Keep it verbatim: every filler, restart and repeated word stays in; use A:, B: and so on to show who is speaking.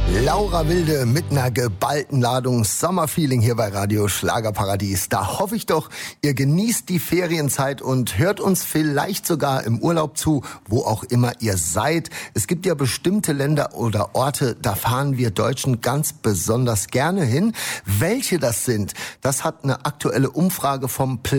A: Laura Wilde mit einer geballten Ladung Sommerfeeling hier bei Radio Schlagerparadies. Da hoffe ich doch, ihr genießt die Ferienzeit und hört uns vielleicht sogar im Urlaub zu, wo auch immer ihr seid. Es gibt ja bestimmte Länder oder Orte, da fahren wir Deutschen ganz besonders gerne hin. Welche das sind, das hat eine aktuelle Umfrage vom Plan